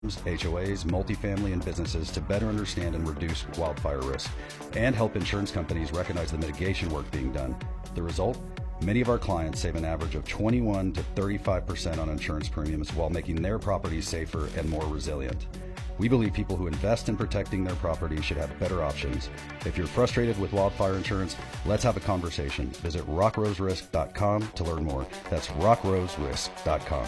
HOAs, multifamily, and businesses to better understand and reduce wildfire risk, and help insurance companies recognize the mitigation work being done. The result? Many of our clients save an average of 21 to 35% on insurance premiums while making their properties safer and more resilient. We believe people who invest in protecting their property should have better options. If you're frustrated with wildfire insurance, let's have a conversation. Visit rockroserisk.com to learn more. That's rockroserisk.com.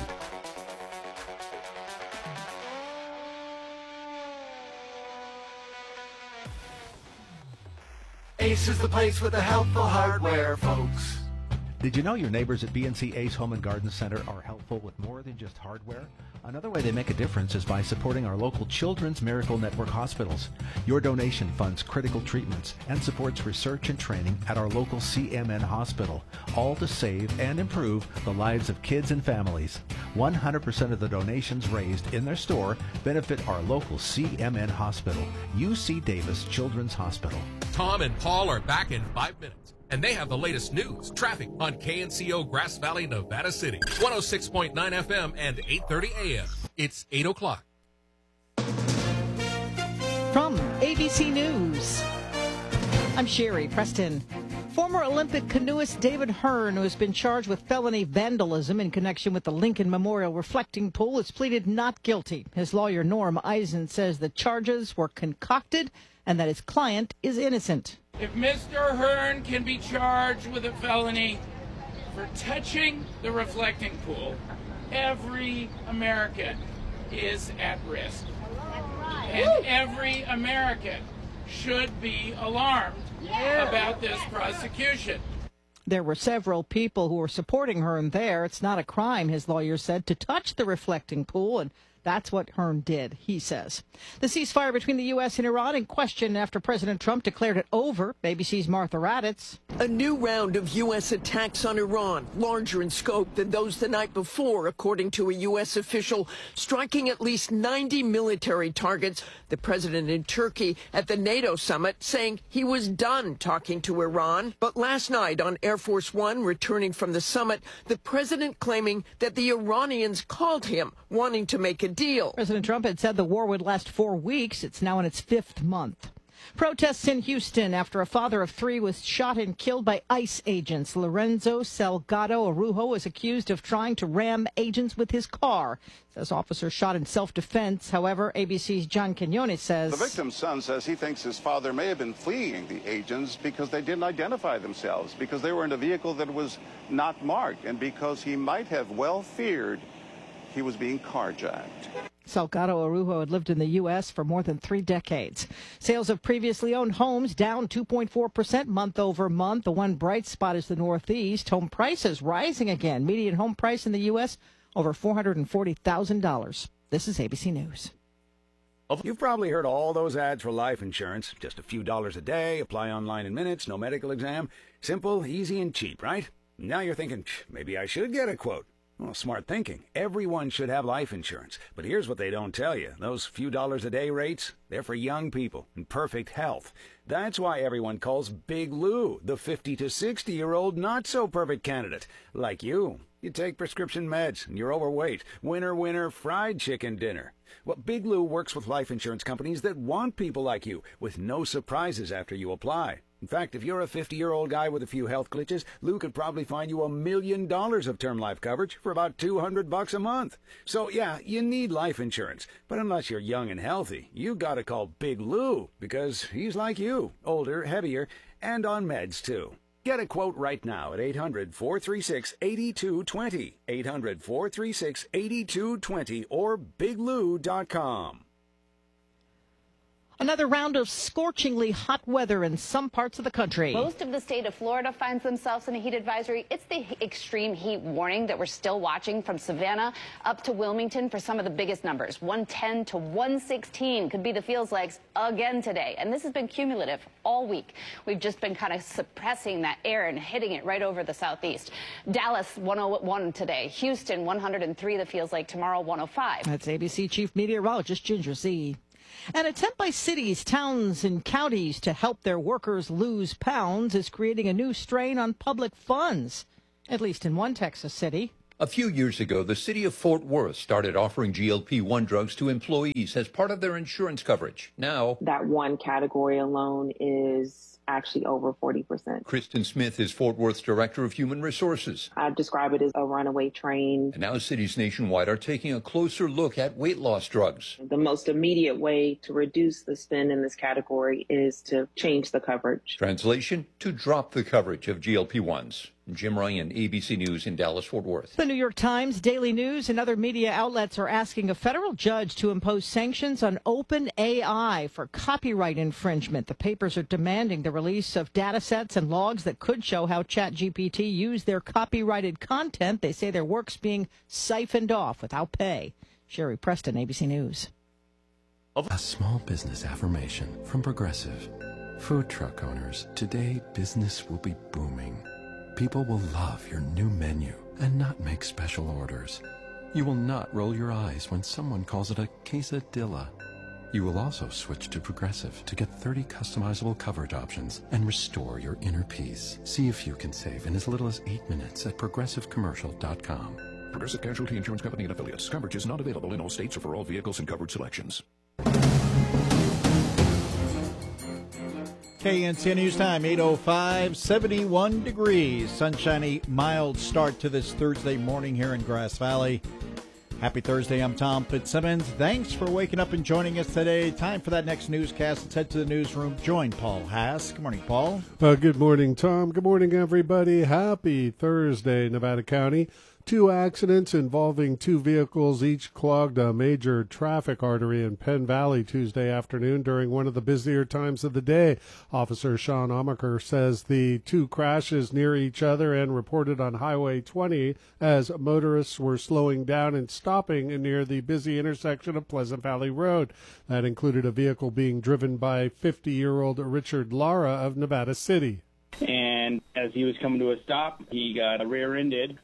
Ace is the place with the helpful hardware, folks. Did you know your neighbors at BNC Ace Home and Garden Center are helpful with more than just hardware? Another way they make a difference is by supporting our local Children's Miracle Network hospitals. Your donation funds critical treatments and supports research and training at our local CMN hospital, all to save and improve the lives of kids and families. 100% of the donations raised in their store benefit our local CMN hospital, UC Davis Children's Hospital. Tom and Paul are back in 5 minutes, and they have the latest news, traffic on KNCO Grass Valley, Nevada City, 106.9 FM and 8:30 AM. It's 8 o'clock. From ABC News, I'm Sherry Preston. Former Olympic canoeist David Hearn, who has been charged with felony vandalism in connection with the Lincoln Memorial reflecting pool, has pleaded not guilty. His lawyer, Norm Eisen, says the charges were concocted and that his client is innocent. If Mr. Hearn can be charged with a felony for touching the reflecting pool, every American is at risk. And every American should be alarmed about this prosecution. There were several people who were supporting Hearn there. It's not a crime, his lawyer said, to touch the reflecting pool, and that's what Hearn did, he says. The ceasefire between the U.S. and Iran in question after President Trump declared it over. ABC's Martha Raddatz. A new round of U.S. attacks on Iran, larger in scope than those the night before, according to a U.S. official, striking at least 90 military targets. The president in Turkey at the NATO summit saying he was done talking to Iran. But last night on Air Force One, returning from the summit, the president claiming that the Iranians called him, wanting to make a deal. President Trump had said the war would last 4 weeks. It's now in its 5th month. Protests in Houston after a father of 3 was shot and killed by ICE agents. Lorenzo Salgado Arujo was accused of trying to ram agents with his car. Says officers shot in self-defense. However, ABC's John Quinones says the victim's son says he thinks his father may have been fleeing the agents because they didn't identify themselves, because they were in a vehicle that was not marked, and because he might have well feared he was being carjacked. Salgado Arujo had lived in the U.S. for more than 3 decades. Sales of previously owned homes down 2.4% month over month. The one bright spot is the Northeast. Home prices rising again. Median home price in the U.S. over $440,000. This is ABC News. You've probably heard all those ads for life insurance. Just a few dollars a day, apply online in minutes, no medical exam. Simple, easy, and cheap, right? Now you're thinking, maybe I should get a quote. Well, smart thinking. Everyone should have life insurance. But here's what they don't tell you. Those few dollars a day rates, they're for young people in perfect health. That's why everyone calls Big Lou the 50 to 60-year-old not-so-perfect candidate. Like you. You take prescription meds, and you're overweight. Winner, winner, fried chicken dinner. Well, Big Lou works with life insurance companies that want people like you, with no surprises after you apply. In fact, if you're a 50-year-old guy with a few health glitches, Lou could probably find you $1 million of term life coverage for about $200 a month. So, yeah, you need life insurance. But unless you're young and healthy, you gotta call Big Lou, because he's like you, older, heavier, and on meds, too. Get a quote right now at 800-436-8220, 800-436-8220, or biglou.com. Another round of scorchingly hot weather in some parts of the country. Most of the state of Florida finds themselves in a heat advisory. It's the extreme heat warning that we're still watching from Savannah up to Wilmington for some of the biggest numbers. 110 to 116 could be the feels likes again today. And this has been cumulative all week. We've just been kind of suppressing that air and hitting it right over the southeast. Dallas 101 today. Houston 103 the feels like tomorrow 105. That's ABC Chief Meteorologist Ginger Z. An attempt by cities, towns, and counties to help their workers lose pounds is creating a new strain on public funds, at least in one Texas city. A few years ago, the city of Fort Worth started offering GLP-1 drugs to employees as part of their insurance coverage. Now, that one category alone is actually over 40%. Kristen Smith is Fort Worth's Director of Human Resources. I describe it as a runaway train. And now cities nationwide are taking a closer look at weight loss drugs. The most immediate way to reduce the spend in this category is to change the coverage. Translation, to drop the coverage of GLP-1s. Jim Ryan, ABC News in Dallas-Fort Worth. The New York Times, Daily News, and other media outlets are asking a federal judge to impose sanctions on OpenAI for copyright infringement. The papers are demanding the release of data sets and logs that could show how ChatGPT used their copyrighted content. They say their work's being siphoned off without pay. Sherry Preston, ABC News. A small business affirmation from Progressive. Food truck owners, today business will be booming. People will love your new menu and not make special orders. You will not roll your eyes when someone calls it a quesadilla. You will also switch to Progressive to get 30 customizable coverage options and restore your inner peace. See if you can save in as little as 8 minutes at progressivecommercial.com. Progressive Casualty Insurance Company and affiliates. Coverage is not available in all states or for all vehicles and coverage selections. KNC News Time, 8:05, 71 degrees. Sunshiny, mild start to this Thursday morning here in Grass Valley. Happy Thursday. I'm Tom Fitzsimmons. Thanks for waking up and joining us today. Time for that next newscast. Let's head to the newsroom. Join Paul Haas. Good morning, Paul. Good morning, Tom. Good morning, everybody. Happy Thursday, Nevada County. 2 accidents involving 2 vehicles each clogged a major traffic artery in Penn Valley Tuesday afternoon during one of the busier times of the day. Officer Sean Omaker says the 2 crashes near each other and reported on Highway 20 as motorists were slowing down and stopping near the busy intersection of Pleasant Valley Road. That included a vehicle being driven by 50-year-old Richard Lara of Nevada City. And as he was coming to a stop, he got rear-ended,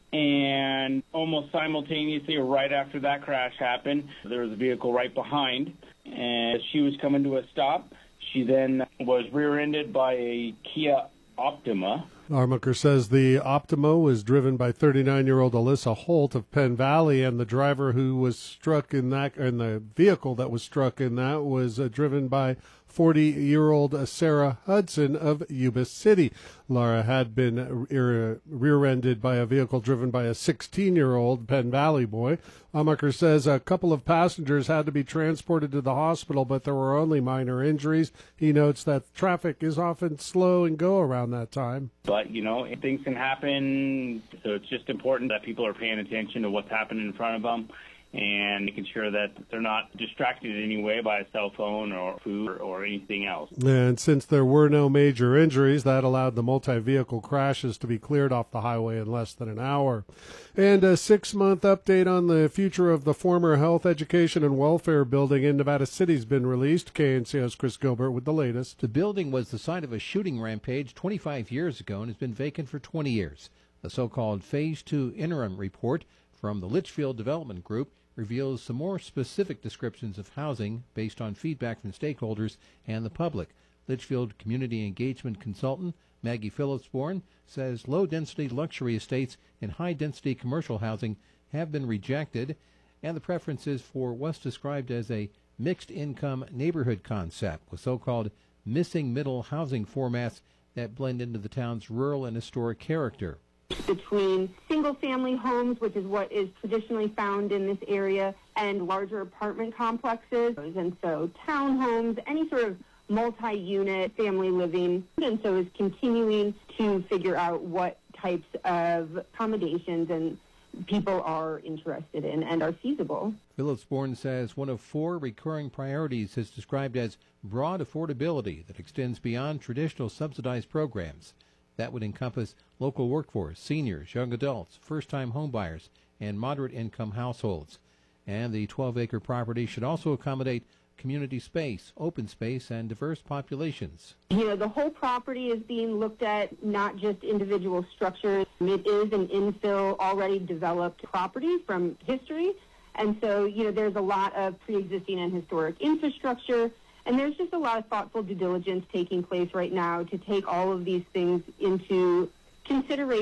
and almost simultaneously, or right after that crash happened, there was a vehicle right behind, and as she was coming to a stop, she then was rear-ended by a Kia Optima. Armaker says the Optima was driven by 39-year-old Alyssa Holt of Penn Valley, and the driver who was struck in that, and the vehicle that was struck in that was driven by 40-year-old Sarah Hudson of Yuba City. Lara had been rear-ended by a vehicle driven by a 16-year-old Penn Valley boy. Amaker says a couple of passengers had to be transported to the hospital, but there were only minor injuries. He notes that traffic is often slow and go around that time. But, you know, things can happen, so it's just important that people are paying attention to what's happening in front of them and making sure that they're not distracted in any way by a cell phone or food or anything else. And since there were no major injuries, that allowed the multi-vehicle crashes to be cleared off the highway in less than an hour. And a 6-month update on the future of the former Health, Education, and Welfare building in Nevada City has been released. KNCO's Chris Gilbert with the latest. The building was the site of a shooting rampage 25 years ago and has been vacant for 20 years. The so-called Phase 2 interim report from the Litchfield Development Group reveals some more specific descriptions of housing based on feedback from stakeholders and the public. Litchfield Community Engagement Consultant Maggie Phillipsborn says low-density luxury estates and high-density commercial housing have been rejected, and the preference is for what's described as a mixed-income neighborhood concept with so-called missing middle housing formats that blend into the town's rural and historic character. Between single-family homes, which is what is traditionally found in this area, and larger apartment complexes, and so townhomes, any sort of multi-unit family living, and so is continuing to figure out what types of accommodations and people are interested in and are feasible. Phillipsborn says one of 4 recurring priorities is described as broad affordability that extends beyond traditional subsidized programs. That would encompass local workforce, seniors, young adults, first-time homebuyers, and moderate-income households. And the 12-acre property should also accommodate community space, open space, and diverse populations. You know, the whole property is being looked at, not just individual structures. It is an infill, already developed property from history. And so, you know, there's a lot of pre-existing and historic infrastructure. And there's just a lot of thoughtful due diligence taking place right now to take all of these things into consideration.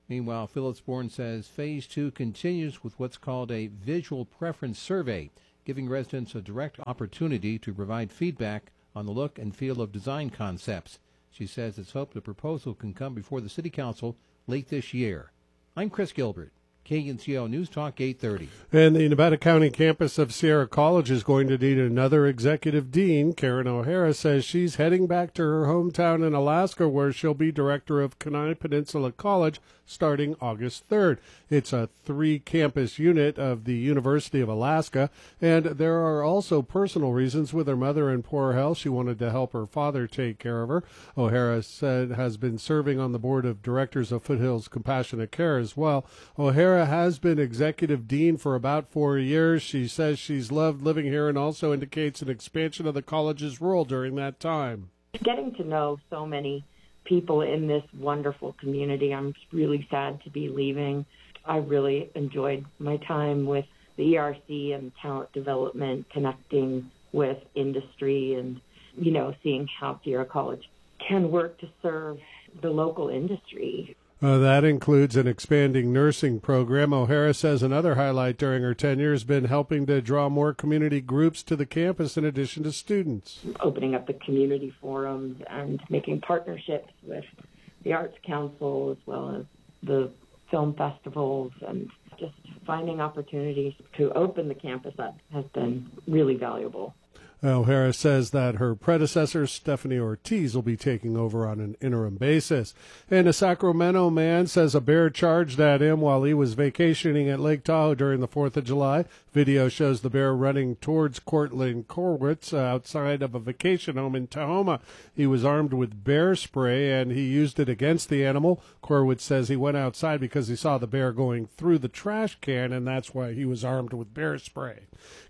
Meanwhile, Phyllis Bourne says Phase 2 continues with what's called a visual preference survey, giving residents a direct opportunity to provide feedback on the look and feel of design concepts. She says it's hoped the proposal can come before the City Council late this year. I'm Chris Gilbert, KNCO News Talk 830. And the Nevada County campus of Sierra College is going to need another executive dean. Karen O'Hara says she's heading back to her hometown in Alaska, where she'll be director of Kenai Peninsula College starting August 3rd. It's a 3-campus unit of the University of Alaska, and there are also personal reasons. With her mother in poor health, she wanted to help her father take care of her. O'Hara said has been serving on the board of directors of Foothills Compassionate Care as well. O'Hara has been executive dean for about 4 years. She says she's loved living here and also indicates an expansion of the college's role during that time. Getting to know so many people in this wonderful community, I'm really sad to be leaving. I really enjoyed my time with the ERC and talent development, connecting with industry and, seeing how Sierra College can work to serve the local industry. That includes an expanding nursing program. O'Hara says another highlight during her tenure has been helping to draw more community groups to the campus in addition to students. Opening up the community forums and making partnerships with the Arts Council as well as the film festivals, and just finding opportunities to open the campus up has been really valuable. O'Hara says that her predecessor, Stephanie Ortiz, will be taking over on an interim basis. And a Sacramento man says a bear charged at him while he was vacationing at Lake Tahoe during the 4th of July. Video shows the bear running towards Cortland Corwitz outside of a vacation home in Tahoma. He was armed with bear spray, and he used it against the animal. Corwitz says he went outside because he saw the bear going through the trash can, and that's why he was armed with bear spray.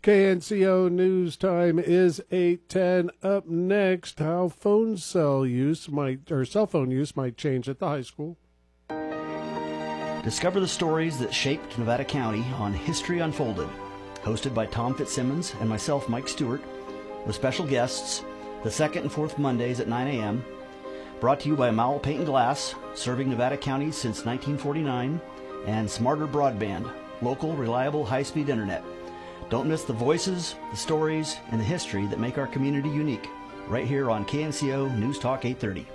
KNCO News Time is 8:10. Up next, how cell phone use might change at the high school. Discover the stories that shaped Nevada County on History Unfolded, hosted by Tom Fitzsimmons and myself, Mike Stewart, with special guests the second and fourth Mondays at 9 a.m. Brought to you by Mowell Paint and Glass, serving Nevada County since 1949, and Smarter Broadband, local, reliable, high-speed internet. Don't miss the voices, the stories, and the history that make our community unique, right here on KNCO News Talk 830.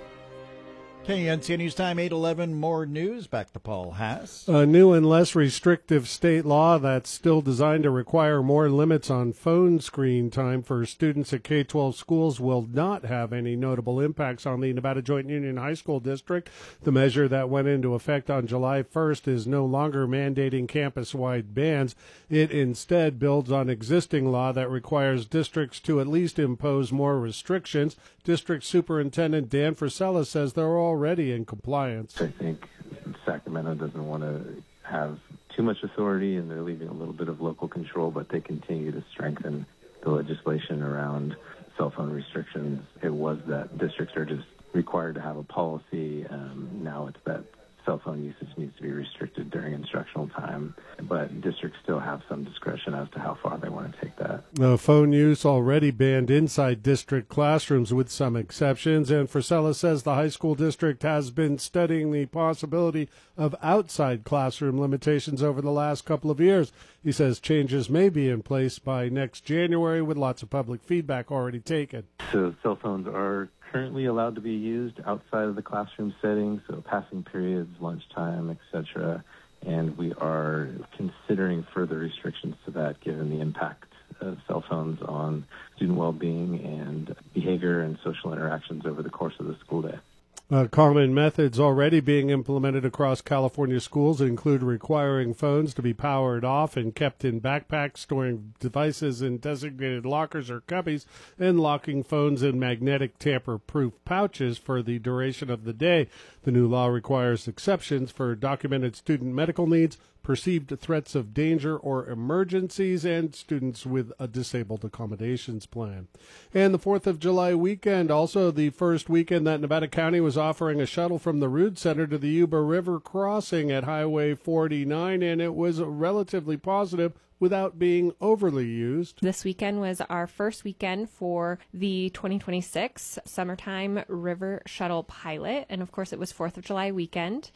KNCO News Time 8:11. More news. Back to Paul Haas. A new and less restrictive state law that's still designed to require more limits on phone screen time for students at K-12 schools will not have any notable impacts on the Nevada Joint Union High School District. The measure that went into effect on July 1st is no longer mandating campus-wide bans. It instead builds on existing law that requires districts to at least impose more restrictions. District Superintendent Dan Frisella says they're already in compliance. I think Sacramento doesn't want to have too much authority, and they're leaving a little bit of local control, but they continue to strengthen the legislation around cell phone restrictions. It was that districts are just required to have a policy. Now it's that cell phone usage needs to be restricted during instructional time, but districts still have some discretion as to how far they want to take that. Phone use already banned inside district classrooms with some exceptions, and Frisella says the high school district has been studying the possibility of outside classroom limitations over the last couple of years. He says changes may be in place by next January with lots of public feedback already taken. So cell phones are currently allowed to be used outside of the classroom setting, so passing periods, lunchtime, etc. And we are considering further restrictions to that given the impact of cell phones on student well-being and behavior and social interactions over the course of the school day. Common methods already being implemented across California schools include requiring phones to be powered off and kept in backpacks, storing devices in designated lockers or cubbies, and locking phones in magnetic tamper-proof pouches for the duration of the day. The new law requires exceptions for documented student medical needs, perceived threats of danger or emergencies, and students with a disabled accommodations plan. And the 4th of July weekend, also the first weekend that Nevada County was offering a shuttle from the Rood Center to the Yuba River crossing at Highway 49, and it was relatively positive without being overly used. This weekend was our first weekend for the 2026 Summertime River Shuttle Pilot, and of course it was 4th of July weekend.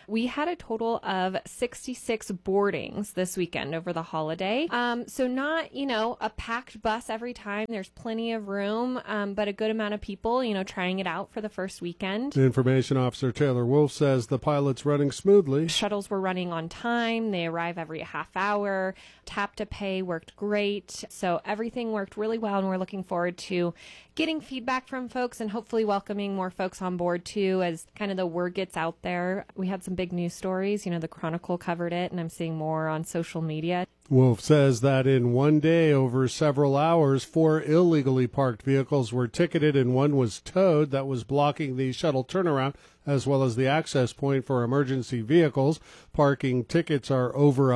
We had a total of 66 boardings this weekend over the holiday. So not, a packed bus every time. There's plenty of room, but a good amount of people, trying it out for the first weekend. Information Officer Taylor Wolf says the pilot's running smoothly. Shuttles were running on time. They arrive every half hour. Tap to pay worked great. So everything worked really well, and we're looking forward to getting feedback from folks and hopefully welcoming more folks on board too as kind of the word gets out there. We had some big news stories. The Chronicle covered it, and I'm seeing more on social media. Wolf says that in one day, over several hours, 4 illegally parked vehicles were ticketed and one was towed that was blocking the shuttle turnaround as well as the access point for emergency vehicles. Parking tickets are over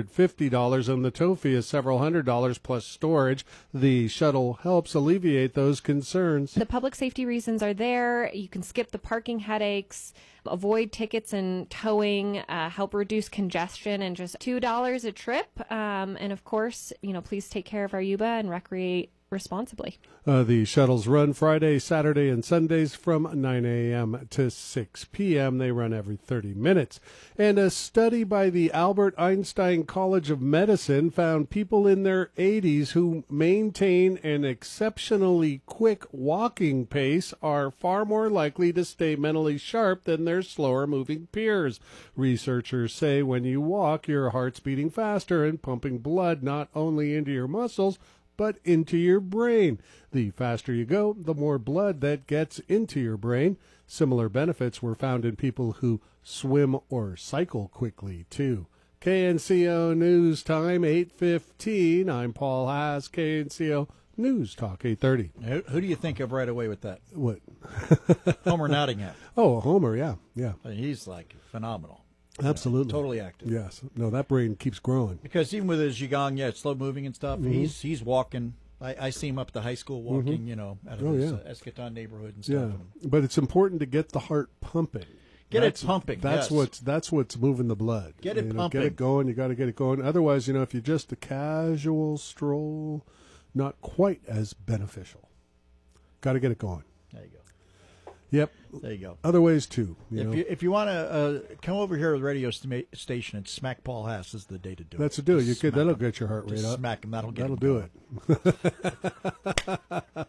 $150 and the tow fee is several $100 plus storage. The shuttle helps alleviate those concerns. The public safety reasons are there. You can skip the parking headaches, avoid tickets and towing, help reduce congestion, and just $2 a trip. And of course, please take care of our Yuba and recreate responsibly. The shuttles run Friday, Saturday, and Sundays from 9 a.m. to 6 p.m. They run every 30 minutes. And a study by the Albert Einstein College of Medicine found people in their 80s who maintain an exceptionally quick walking pace are far more likely to stay mentally sharp than their slower-moving peers. Researchers say when you walk, your heart's beating faster and pumping blood not only into your muscles, but into your brain. The faster you go, the more blood that gets into your brain. Similar benefits were found in people who swim or cycle quickly, too. KNCO News Time, 8:15. I'm Paul Haas, KNCO News Talk, 8:30. Who do you think of right away with that? What? Homer Nottingham. Oh, Homer, yeah. He's phenomenal. Absolutely. Totally active. Yes. No, that brain keeps growing. Because even with his Qigong, it's slow moving and stuff, he's walking. I see him up at the high school walking, out of his Eschaton neighborhood and stuff. Yeah. But it's important to get the heart pumping. Get it pumping. That's what's moving the blood. Get it pumping. Get it going. You got to get it going. Otherwise, if you're just a casual stroll, not quite as beneficial. Got to get it going. There you go. Yep. There you go. Other ways too. If you want to come over here to the radio station and smack Paul Haas, this is the day to do it. That's to do it. That'll get your heart rate up. Smack him. That'll do it.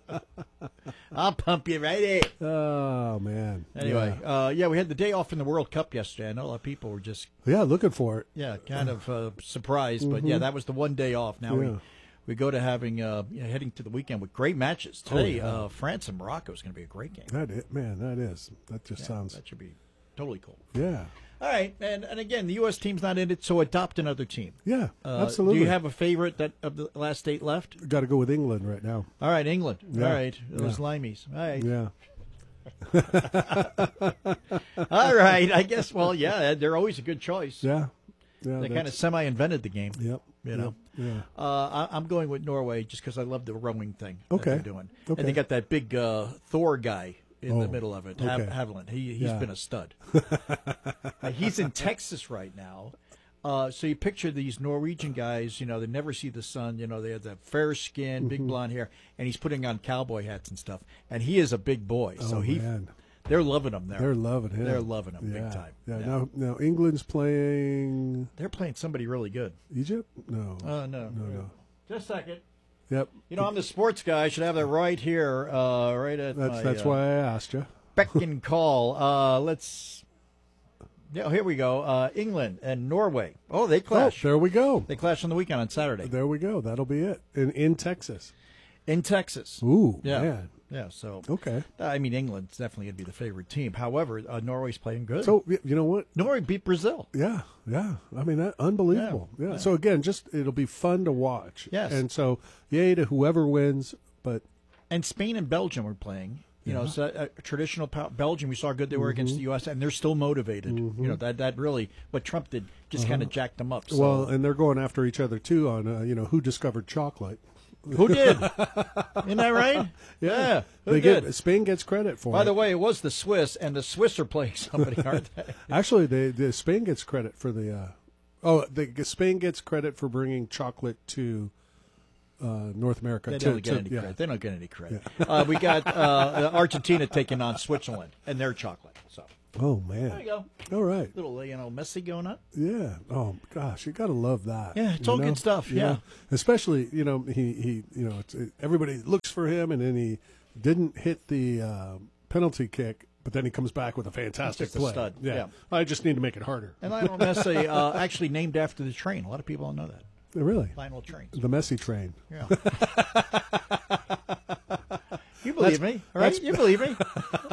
I'll pump you right in. Oh man. Anyway, we had the day off in the World Cup yesterday. I know a lot of people were just looking for it. Yeah, kind of surprised, but that was the one day off. Now we go to heading to the weekend with great matches today. France and Morocco is going to be a great game. That sounds. That should be totally cool. Yeah. All right, and again, the U.S. team's not in it, so adopt another team. Yeah, absolutely. Do you have a favorite of the last 8 left? Got to go with England right now. All right, England. Yeah. All right, those limeys. All right. Yeah. All right, I guess. Well, they're always a good choice. Yeah. They kind of semi-invented the game. Yep. Yeah. I'm going with Norway just because I love the rowing thing that they're doing. Okay. And they got that big Thor guy in the middle of it, Haviland. He's been a stud. He's in Texas right now. So you picture these Norwegian guys, they never see the sun. They have that fair skin, big blonde hair, and he's putting on cowboy hats and stuff. And he is a big boy. So they're loving him there. They're loving him. They're loving him big time. Yeah. Now England's playing. They're playing somebody really good. Egypt? No. No. Just a second. Yep. I'm the sports guy. I should have that right here, right at That's why I asked you. Beck and call. Here we go. England and Norway. Oh, they clash. Oh, there we go. They clash on the weekend on Saturday. There we go. That'll be it. In Texas. In Texas. Ooh, yeah. Man. Yeah, so. Okay. I mean, England's definitely going to be the favorite team. However, Norway's playing good. So, you know what? Norway beat Brazil. Yeah. I mean, unbelievable. Yeah. So, again, it'll be fun to watch. Yes. And so, yay to whoever wins, but. And Spain and Belgium are playing. Traditional Belgium, we saw how good they were against the U.S., and they're still motivated. That really, what Trump did just kind of jacked them up. So. Well, and they're going after each other, too, on, who discovered chocolate. Who did? Isn't that right? Yeah. Who did? Spain gets credit for it. By the way, it was the Swiss, and the Swiss are playing somebody, aren't they? Actually, the Spain gets credit for Spain gets credit for bringing chocolate to North America. They don't get any credit. They don't get any credit. Yeah. We got Argentina taking on Switzerland and their chocolate. So Oh, man. There you go. All right. Little, messy going up. Yeah. Oh, gosh, you got to love that. Yeah, it's all good stuff. Yeah. Especially, he everybody looks for him, and then he didn't hit the penalty kick, but then he comes back with a fantastic play. Stud. Yeah. I just need to make it harder. And Lionel Messi, actually named after the train. A lot of people don't know that. Really? Lionel Trains. The Messi train. Yeah. You believe me, right? You believe me.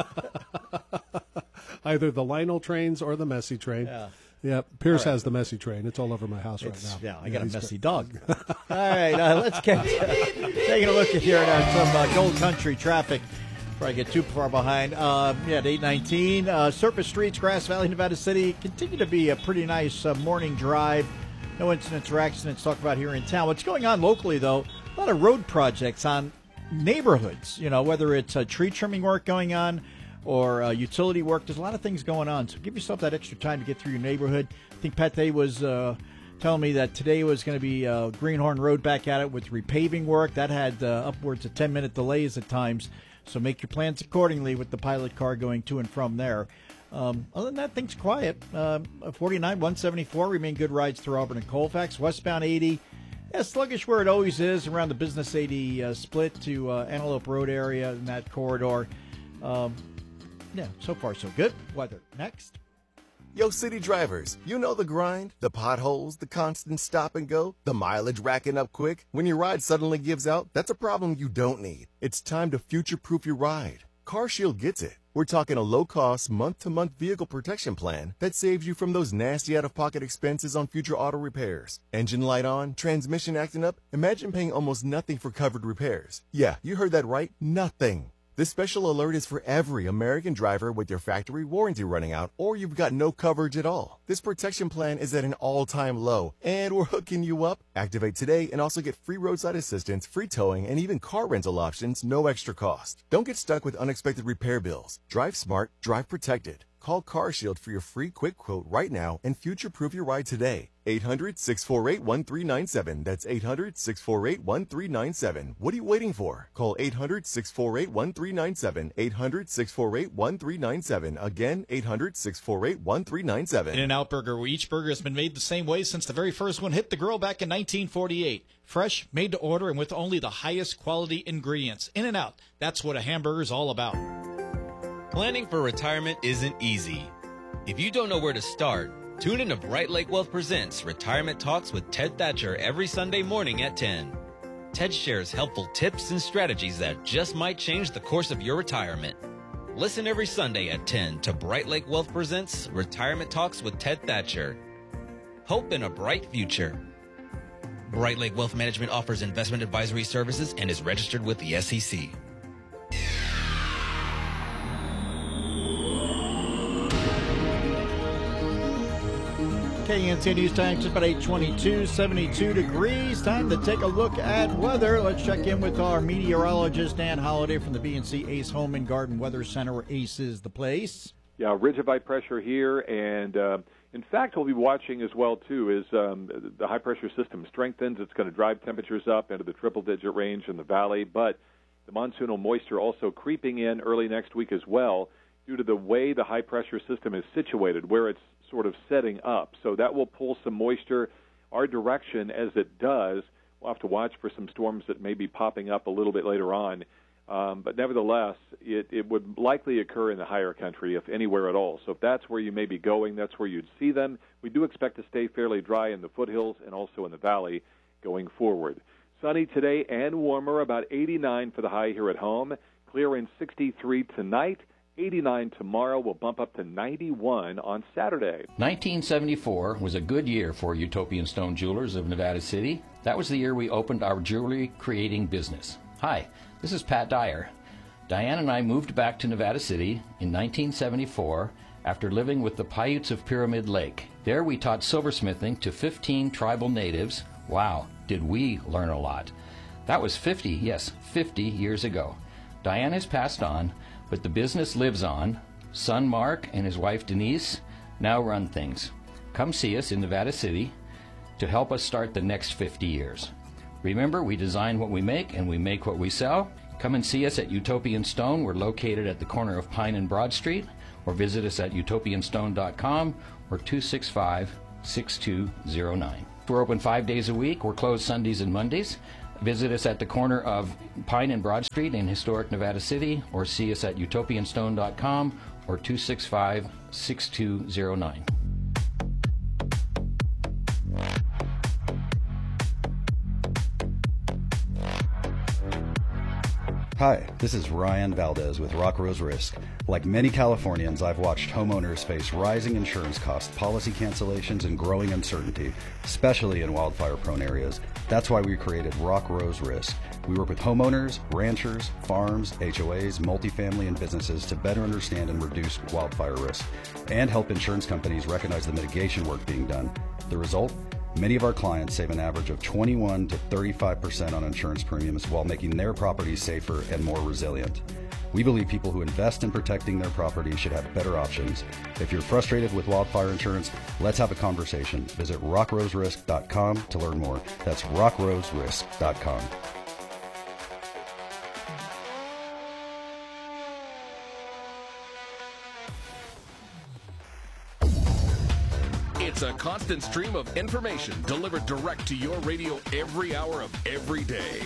Either the Lionel trains or the Messi train. Yeah. Yeah, Pierce has the Messi train. It's all over my house right now. Yeah, I got a messy dog. All right, let's get taking a look at here at some Gold Country traffic before I get too far behind. At 8:19, surface streets, Grass Valley, Nevada City, continue to be a pretty nice morning drive. No incidents or accidents to talk about here in town. What's going on locally, though, a lot of road projects on neighborhoods, whether it's tree trimming work going on or utility work. There's a lot of things going on, so give yourself that extra time to get through your neighborhood. I think Pat Day was telling me that today was going to be Greenhorn Road back at it with repaving work. That had upwards of 10-minute delays at times, so make your plans accordingly with the pilot car going to and from there. Other than that, things quiet. 49, 174 remain good rides through Auburn and Colfax. Westbound 80, sluggish where it always is around the Business 80 split to Antelope Road area in that corridor. So far so good. Weather next. Yo, city drivers, you know the grind, the potholes, the constant stop and go, the mileage racking up quick. When your ride suddenly gives out, that's a problem you don't need. It's time to future-proof your ride. CarShield gets it. We're talking a low-cost, month-to-month vehicle protection plan that saves you from those nasty out-of-pocket expenses on future auto repairs. Engine light on, transmission acting up? Imagine paying almost nothing for covered repairs. Yeah, you heard that right, nothing. This special alert is for every American driver with your factory warranty running out or you've got no coverage at all. This protection plan is at an all-time low, and we're hooking you up. Activate today and also get free roadside assistance, free towing, and even car rental options, no extra cost. Don't get stuck with unexpected repair bills. Drive smart, drive protected. Call CarShield for your free quick quote right now and future-proof your ride today. 800-648-1397. That's 800-648-1397. What are you waiting for? Call 800-648-1397. 800-648-1397. Again, 800-648-1397. In-N-Out Burger, where each burger has been made the same way since the very first one hit the grill back in 1948. Fresh, made to order, and with only the highest quality ingredients. In-N-Out, that's what a hamburger is all about. Planning for retirement isn't easy. If you don't know where to start, tune in to Bright Lake Wealth Presents Retirement Talks with Ted Thatcher every Sunday morning at 10. Ted shares helpful tips and strategies that just might change the course of your retirement. Listen every Sunday at 10 to Bright Lake Wealth Presents Retirement Talks with Ted Thatcher. Hope in a bright future. Bright Lake Wealth Management offers investment advisory services and is registered with the SEC. KNC News Time, just about 8:22, 72 degrees. Time to take a look at weather. Let's check in with our meteorologist, Dan Holliday from the BNC Ace Home and Garden Weather Center, where Ace is the place. Yeah, ridge of high pressure here, and in fact, we'll be watching as well, too, is the high-pressure system strengthens. It's going to drive temperatures up into the triple-digit range in the valley, but the monsoonal moisture also creeping in early next week as well due to the way the high-pressure system is situated, where it's sort of setting up. So that will pull some moisture our direction as it does. We'll have to watch for some storms that may be popping up a little bit later on. But nevertheless, it would likely occur in the higher country, if anywhere at all. So if that's where you may be going, that's where you'd see them. We do expect to stay fairly dry in the foothills and also in the valley going forward. Sunny today and warmer, about 89 for the high here at home. Clear and 63 tonight. 89 tomorrow, will bump up to 91 on Saturday. 1974 was a good year for Utopian Stone Jewelers of Nevada City. That was the year we opened our jewelry creating business. Hi, this is Pat Dyer. Diane and I moved back to Nevada City in 1974 after living with the Paiutes of Pyramid Lake. There we taught silversmithing to 15 tribal natives. Wow, did we learn a lot. That was 50 years ago. Diane has passed on, but the business lives on. Son Mark and his wife Denise now run things. Come see us in Nevada City to help us start the next 50 years. Remember, we design what we make and we make what we sell. Come and see us at Utopian Stone. We're located at the corner of Pine and Broad Street. or visit us at utopianstone.com or 265-6209. We're open 5 days a week. We're closed Sundays and Mondays. Visit us at the corner of Pine and Broad Street in historic Nevada City, or see us at utopianstone.com or 265-6209. Hi, this is Ryan Valdez with Rock Rose Risk. Like many Californians, I've watched homeowners face rising insurance costs, policy cancellations, and growing uncertainty, especially in wildfire-prone areas. That's why we created Rock Rose Risk. We work with homeowners, ranchers, farms, HOAs, multifamily, and businesses to better understand and reduce wildfire risk, and help insurance companies recognize the mitigation work being done. The result? Many of our clients save an average of 21 to 35% on insurance premiums while making their properties safer and more resilient. We believe people who invest in protecting their property should have better options. If you're frustrated with wildfire insurance, let's have a conversation. Visit rockroserisk.com to learn more. That's rockroserisk.com. It's a constant stream of information delivered direct to your radio every hour of every day.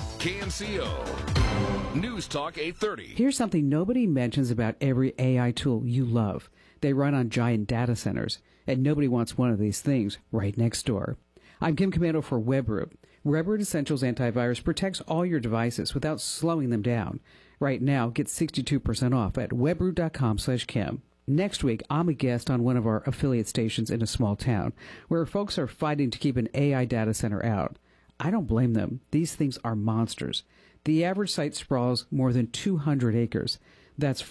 KNCO News Talk 830. Here's something nobody mentions about every AI tool you love. They run on giant data centers, and nobody wants one of these things right next door. I'm Kim Commando for WebRoot. WebRoot Essentials Antivirus protects all your devices without slowing them down. Right now, get 62% off at webroot.com/Kim. Next week, I'm a guest on one of our affiliate stations in a small town where folks are fighting to keep an AI data center out. I don't blame them. These things are monsters. The average site sprawls more than 200 acres. That's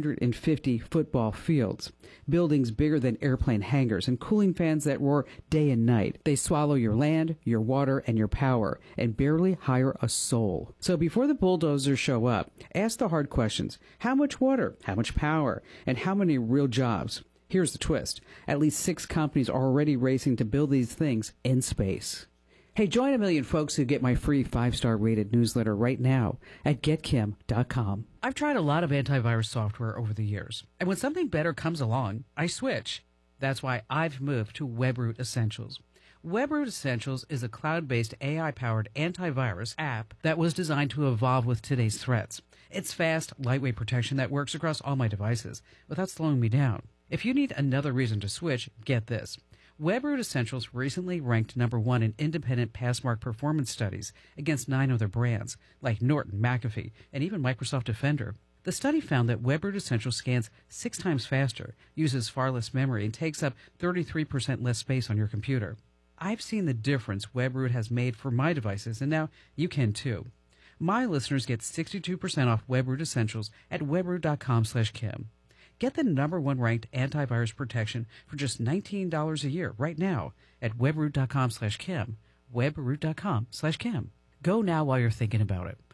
450 football fields, buildings bigger than airplane hangars, and cooling fans that roar day and night. They swallow your land, your water, and your power, and barely hire a soul. So before the bulldozers show up, ask the hard questions. How much water? How much power? And how many real jobs? Here's the twist. At least 6 companies are already racing to build these things in space. Hey, join a million folks who get my free 5-star rated newsletter right now at getkim.com. I've tried a lot of antivirus software over the years, and when something better comes along, I switch. That's why I've moved to WebRoot Essentials. WebRoot Essentials is a cloud-based AI-powered antivirus app that was designed to evolve with today's threats. It's fast, lightweight protection that works across all my devices without slowing me down. If you need another reason to switch, get this. WebRoot Essentials recently ranked #1 in independent Passmark performance studies against 9 other brands, like Norton, McAfee, and even Microsoft Defender. The study found that WebRoot Essentials scans 6 times faster, uses far less memory, and takes up 33% less space on your computer. I've seen the difference WebRoot has made for my devices, and now you can too. My listeners get 62% off WebRoot Essentials at webroot.com/Kim. Get the #1 ranked antivirus protection for just $19 a year right now at webroot.com/Kim. Webroot.com/Kim. Go now while you're thinking about it.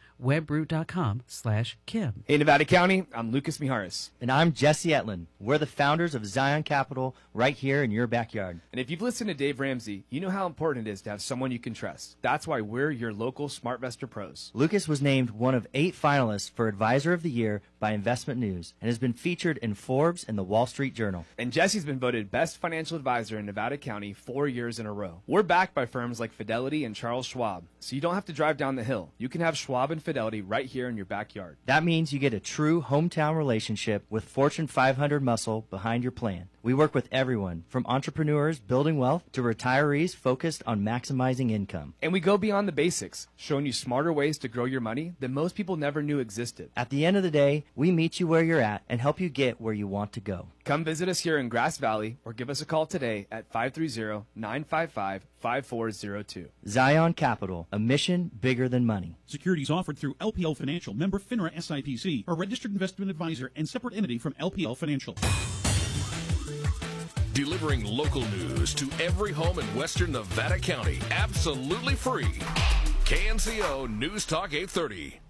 webroot.com/Kim. Hey, Nevada County, I'm Lucas Mijares. And I'm Jesse Etlin. We're the founders of Zion Capital right here in your backyard. And if you've listened to Dave Ramsey, you know how important it is to have someone you can trust. That's why we're your local SmartVestor pros. Lucas was named one of 8 finalists for Advisor of the Year by Investment News and has been featured in Forbes and the Wall Street Journal. And Jesse's been voted Best Financial Advisor in Nevada County 4 years in a row. We're backed by firms like Fidelity and Charles Schwab, so you don't have to drive down the hill. You can have Schwab and Fidelity right here in your backyard. That means you get a true hometown relationship with Fortune 500 muscle behind your plan. We work with everyone, from entrepreneurs building wealth to retirees focused on maximizing income. And we go beyond the basics, showing you smarter ways to grow your money that most people never knew existed. At the end of the day, we meet you where you're at and help you get where you want to go. Come visit us here in Grass Valley or give us a call today at 530-955-5402. Zion Capital, a mission bigger than money. Securities offered through LPL Financial, member FINRA SIPC, a registered investment advisor and separate entity from LPL Financial. Delivering local news to every home in western Nevada County, absolutely free. KNCO News Talk 830.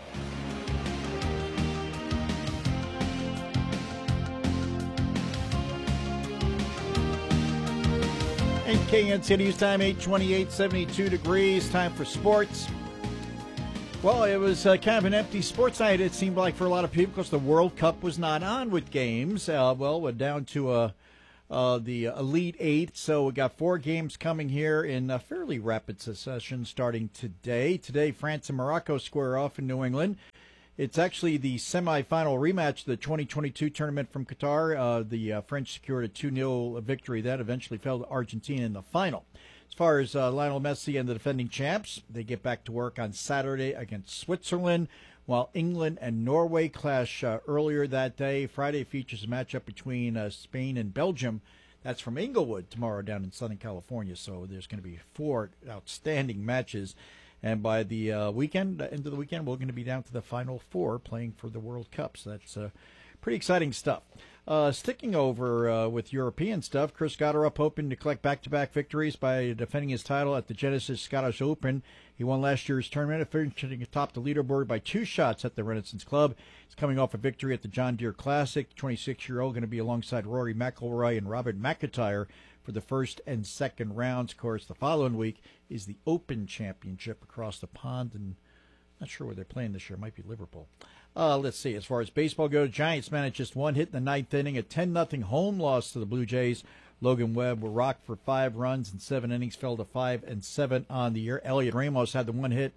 And KNC News time, 8:28, 72 degrees. Time for sports. Well, it was kind of an empty sports night, it seemed like, for a lot of people because the World Cup was not on with games. We're down to the Elite Eight, so we got 4 games coming here in fairly rapid succession starting today. Today, France and Morocco square off in New England. It's actually the semifinal rematch of the 2022 tournament from Qatar. The French secured a 2-0 victory that eventually fell to Argentina in the final. As far as Lionel Messi and the defending champs, they get back to work on Saturday against Switzerland, while England and Norway clash earlier that day. Friday features a matchup between Spain and Belgium. That's from Inglewood tomorrow down in Southern California, so there's going to be 4 outstanding matches. And by the weekend, end of the weekend, we're going to be down to the Final 4 playing for the World Cup. So that's pretty exciting stuff. Sticking over with European stuff, Chris Gotterup hoping to collect back-to-back victories by defending his title at the Genesis Scottish Open. He won last year's tournament, finishing atop the leaderboard by 2 shots at the Renaissance Club. He's coming off a victory at the John Deere Classic. 26-year-old going to be alongside Rory McIlroy and Robert McIntyre for the first and second rounds. Of course, the following week is the Open Championship across the pond, and not sure where they're playing this year. It might be Liverpool. Let's see. As far as baseball goes, Giants managed just 1 hit in the 9th inning, a 10-0 home loss to the Blue Jays. Logan Webb were rocked for 5 runs in 7 innings, fell to 5-7 on the year. Elliot Ramos had the 1 hit.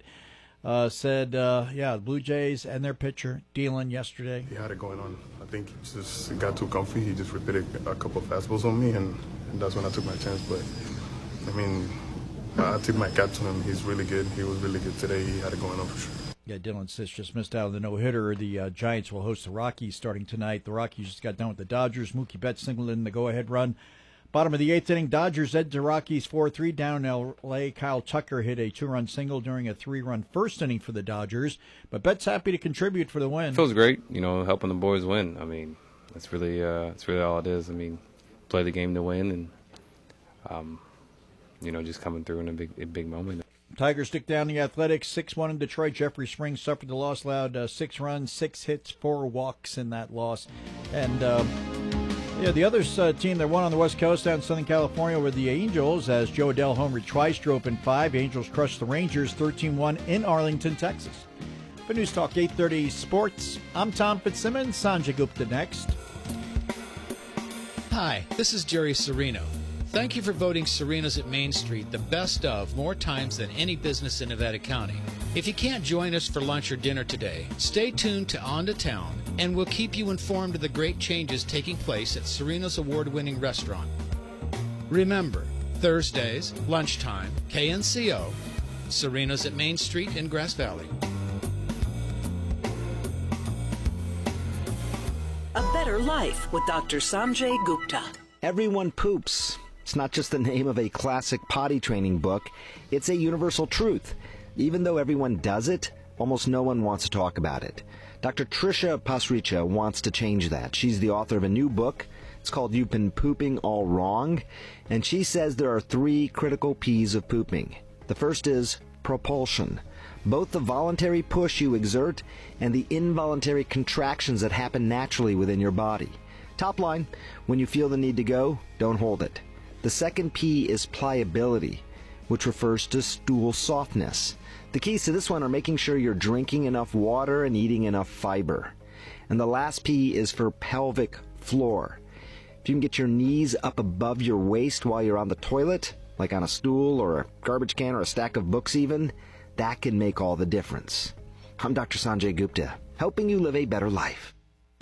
The Blue Jays and their pitcher, Dylan, yesterday. He had it going on. I think he just got too comfy. He just repeated a couple of fastballs on me, and that's when I took my chance. But, I mean, I took my cap to him. He's really good. He was really good today. He had it going on for sure. Yeah, Dylan Cis just missed out on the no-hitter. The Giants will host the Rockies starting tonight. The Rockies just got done with the Dodgers. Mookie Betts singled in the go-ahead run. Bottom of the 8th inning, Dodgers led the Rockies 4-3 down in L.A. Kyle Tucker hit a 2-run single during a 3-run first inning for the Dodgers. But Betts happy to contribute for the win. Feels great, helping the boys win. I mean, that's really all it is. I mean, play the game to win, and just coming through in a big moment. Tigers stick down the Athletics 6-1 in Detroit. Jeffrey Springs suffered the loss, allowed 6 runs, 6 hits, 4 walks in that loss. And the other team that won on the West Coast down in Southern California were the Angels, as Joe Adell homered twice, drove in 5. Angels crushed the Rangers 13-1 in Arlington, Texas. For News Talk 830 Sports, I'm Tom Fitzsimmons. Sanjay Gupta next. Hi, this is Jerry Serino. Thank you for voting Serena's at Main Street the best of more times than any business in Nevada County. If you can't join us for lunch or dinner today, stay tuned to On to Town, and we'll keep you informed of the great changes taking place at Serena's award-winning restaurant. Remember, Thursdays, lunchtime, KNCO, Serena's at Main Street in Grass Valley. A Better Life with Dr. Sanjay Gupta. Everyone poops. It's not just the name of a classic potty training book. It's a universal truth. Even though everyone does it, almost no one wants to talk about it. Dr. Tricia Pasricha wants to change that. She's the author of a new book. It's called You've Been Pooping All Wrong. And she says there are 3 critical P's of pooping. The first is propulsion. Both the voluntary push you exert and the involuntary contractions that happen naturally within your body. Top line, when you feel the need to go, don't hold it. The second P is pliability, which refers to stool softness. The keys to this one are making sure you're drinking enough water and eating enough fiber. And the last P is for pelvic floor. If you can get your knees up above your waist while you're on the toilet, like on a stool or a garbage can or a stack of books even, that can make all the difference. I'm Dr. Sanjay Gupta, helping you live a better life.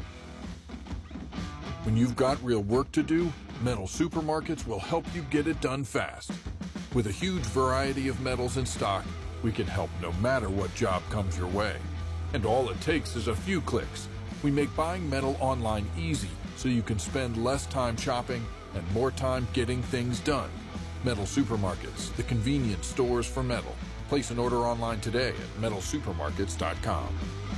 When you've got real work to do, Metal Supermarkets will help you get it done fast. With a huge variety of metals in stock, we can help no matter what job comes your way. And all it takes is a few clicks. We make buying metal online easy so you can spend less time shopping and more time getting things done. Metal Supermarkets, the convenience stores for metal. Place an order online today at metalsupermarkets.com.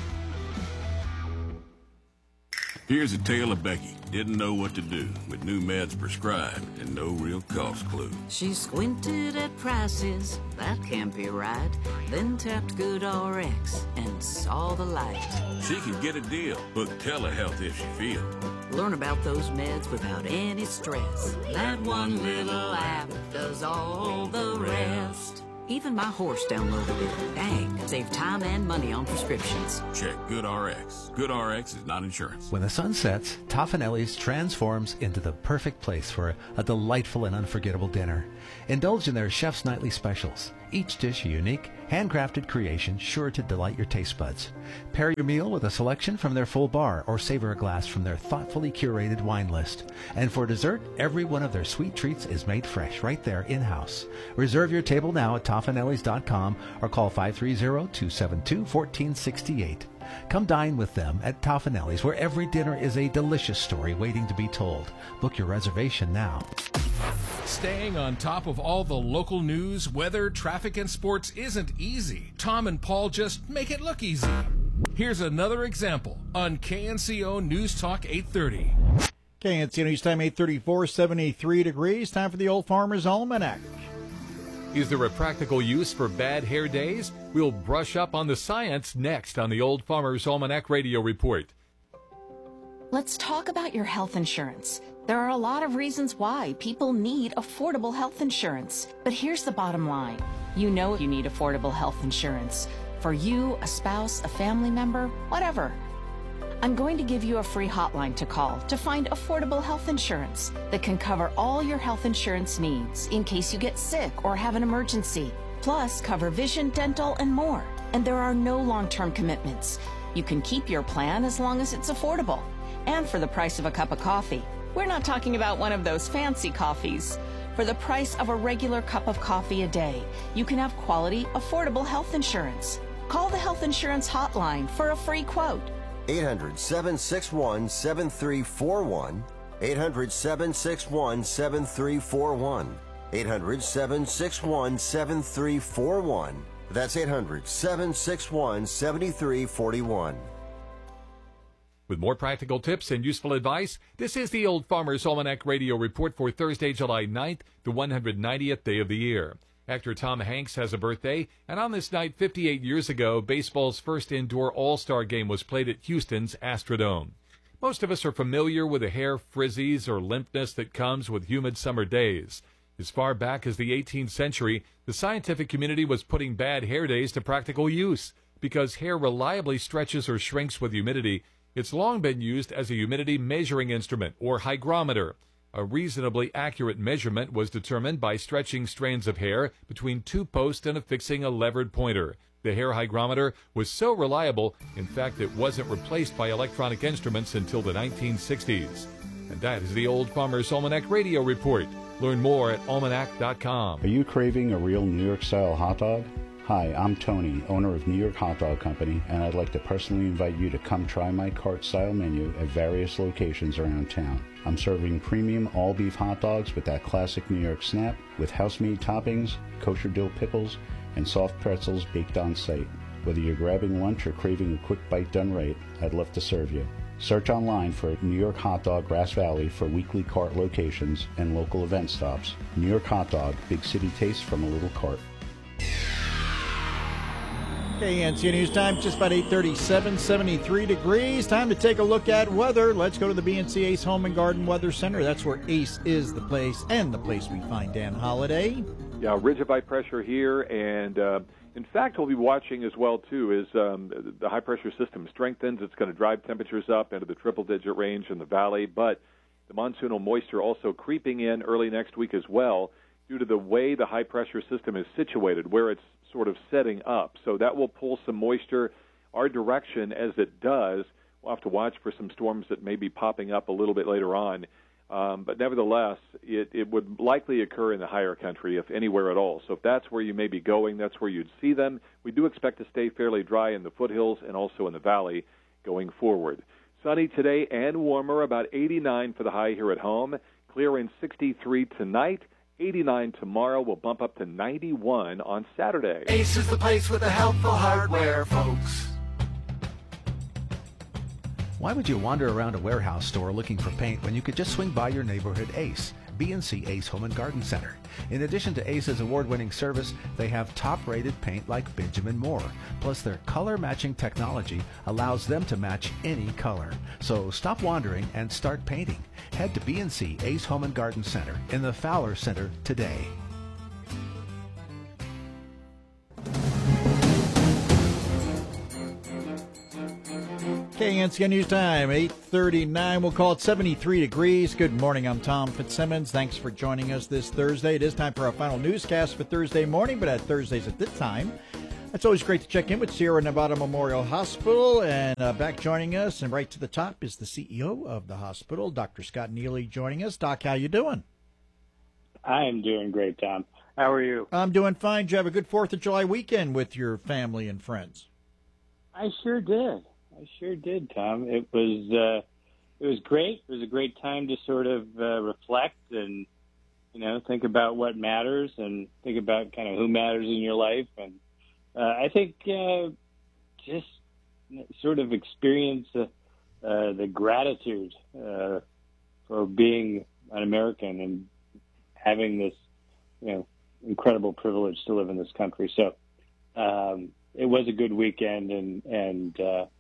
Here's a tale of Becky. Didn't know what to do with new meds prescribed and no real cost clue. She squinted at prices, that can't be right. Then tapped GoodRx and saw the light. She can get a deal. Book telehealth if she feels. Learn about those meds without any stress. That one little app does all the rest. Even my horse downloaded it. Dang, save time and money on prescriptions. Check GoodRx. GoodRx is not insurance. When the sun sets, Toffanelli's transforms into the perfect place for a delightful and unforgettable dinner. Indulge in their chef's nightly specials. Each dish a unique, handcrafted creation sure to delight your taste buds. Pair your meal with a selection from their full bar or savor a glass from their thoughtfully curated wine list. And for dessert, every one of their sweet treats is made fresh right there in-house. Reserve your table now at Toffanellis.com or call 530-272-1468. Come dine with them at Toffanelli's, where every dinner is a delicious story waiting to be told. Book your reservation now. Staying on top of all the local news, weather, traffic, and sports isn't easy. Tom and Paul just make it look easy. Here's another example on KNCO News Talk 830. KNCO News Time 8:34, 73 degrees. Time for the Old Farmer's Almanac. Is there a practical use for bad hair days? We'll brush up on the science next on the Old Farmer's Almanac Radio Report. Let's talk about your health insurance. There are a lot of reasons why people need affordable health insurance. But here's the bottom line. You know you need affordable health insurance. For you, a spouse, a family member, whatever. I'm going to give you a free hotline to call to find affordable health insurance that can cover all your health insurance needs in case you get sick or have an emergency. Plus, cover vision, dental, and more. And there are no long-term commitments. You can keep your plan as long as it's affordable. And for the price of a cup of coffee. We're not talking about one of those fancy coffees. For the price of a regular cup of coffee a day, you can have quality, affordable health insurance. Call the Health Insurance Hotline for a free quote. 800-761-7341. 800-761-7341. 800-761-7341. That's 800-761-7341. With more practical tips and useful advice, this is the Old Farmer's Almanac Radio Report for Thursday, July 9th, the 190th day of the year. Actor Tom Hanks has a birthday, and on this night 58 years ago, baseball's first indoor All-Star game was played at Houston's Astrodome. Most of us are familiar with the hair frizzies or limpness that comes with humid summer days. As far back as the 18th century, the scientific community was putting bad hair days to practical use. Because hair reliably stretches or shrinks with humidity, it's long been used as a humidity measuring instrument, or hygrometer. A reasonably accurate measurement was determined by stretching strands of hair between two posts and affixing a levered pointer. The hair hygrometer was so reliable, in fact, it wasn't replaced by electronic instruments until the 1960s. And that is the Old Farmer's Almanac Radio Report. Learn more at almanac.com. Are you craving a real New York-style hot dog? Hi, I'm Tony, owner of New York Hot Dog Company, and I'd like to personally invite you to come try my cart-style menu at various locations around town. I'm serving premium all-beef hot dogs with that classic New York snap, with house-made toppings, kosher dill pickles, and soft pretzels baked on site. Whether you're grabbing lunch or craving a quick bite done right, I'd love to serve you. Search online for New York Hot Dog Grass Valley for weekly cart locations and local event stops. New York Hot Dog, big city taste from a little cart. KNCO News Time, just about 8:37, 73 degrees. Time to take a look at weather. Let's go to the BNC Ace Home and Garden Weather Center. That's where Ace is the place, and the place we find Dan Holliday. Yeah, ridge of high pressure here, and in fact, we'll be watching as well, too, as the high-pressure system strengthens. It's going to drive temperatures up into the triple-digit range in the valley, but the monsoonal moisture also creeping in early next week as well due to the way the high-pressure system is situated, where it's sort of setting up. So that will pull some moisture our direction as it does. We'll have to watch for some storms that may be popping up a little bit later on. But nevertheless, it would likely occur in the higher country, if anywhere at all. So if that's where you may be going, that's where you'd see them. We do expect to stay fairly dry in the foothills and also in the valley going forward. Sunny today and warmer, about 89 for the high here at home. Clear and 63 tonight. 89 tomorrow. Will bump up to 91 on Saturday. Ace is the place with the helpful hardware, folks. Why would you wander around a warehouse store looking for paint when you could just swing by your neighborhood Ace? BNC Ace Home and Garden Center. In addition to Ace's award-winning service, they have top-rated paint like Benjamin Moore. Plus, their color-matching technology allows them to match any color. So stop wandering and start painting. Head to BNC Ace Home and Garden Center in the Fowler Center today. KNCO News Time, 8:39. We'll call it 73 degrees. Good morning. I'm Tom Fitzsimmons. Thanks for joining us this Thursday. It is time for our final newscast for Thursday morning, but at Thursdays at this time, it's always great to check in with Sierra Nevada Memorial Hospital. And back joining us, and right to the top, is the CEO of the hospital, Dr. Scott Neely, joining us. Doc, how you doing? I am doing great, Tom. How are you? I'm doing fine. Did you have a good 4th of July weekend with your family and friends? I sure did. Tom. It was great. It was a great time to sort of reflect and, think about what matters and think about kind of who matters in your life. And I think just sort of experience the gratitude for being an American and having this, incredible privilege to live in this country. So it was a good weekend, and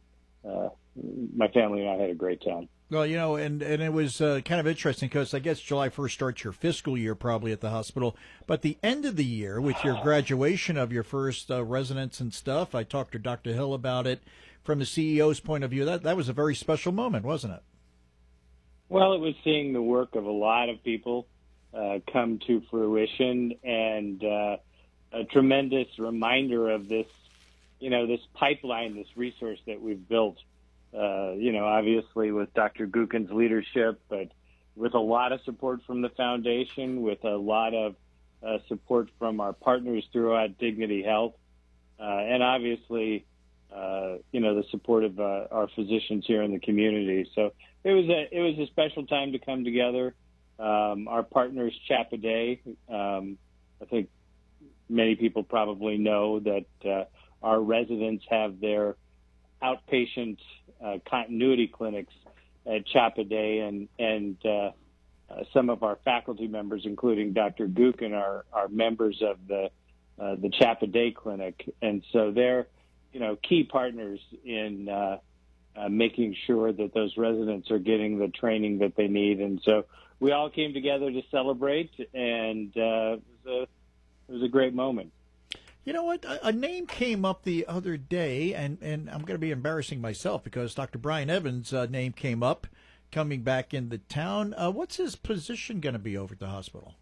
my family and I had a great time. Well, and it was kind of interesting because I guess July 1st starts your fiscal year probably at the hospital. But the end of the year with your graduation of your first residents and stuff, I talked to Dr. Hill about it from the CEO's point of view. That was a very special moment, wasn't it? Well, it was seeing the work of a lot of people come to fruition, and a tremendous reminder of this, this pipeline, this resource that we've built, obviously with Dr. Gukin's leadership, but with a lot of support from the foundation, with a lot of support from our partners throughout Dignity Health, and obviously, the support of our physicians here in the community. So it was a special time to come together. Our partners, Chappaday, I think many people probably know that our residents have their outpatient continuity clinics at Chappaday, and some of our faculty members, including Dr. Gukin, are members of the Chappaday Clinic, and so they're key partners in making sure that those residents are getting the training that they need. And so we all came together to celebrate, and it was a great moment. You know what? A name came up the other day, and I'm going to be embarrassing myself because Dr. Brian Evans' name came up coming back into town. What's his position going to be over at the hospital?